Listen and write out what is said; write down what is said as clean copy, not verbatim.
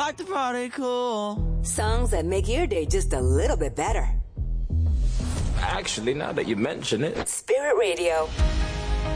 like to party cool. Songs that make your day just a little bit better. Actually, now that you mention it. Spirit Radio.